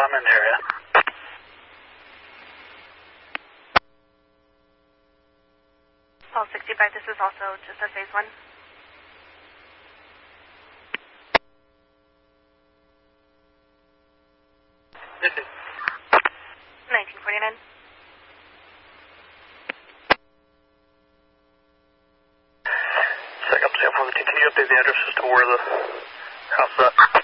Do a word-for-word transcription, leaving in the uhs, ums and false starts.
I'm in the area. Paul sixty-five, this is also just a phase one. This is nineteen forty-nine. Second up, San Francisco. Can you update the address as to where the house is at?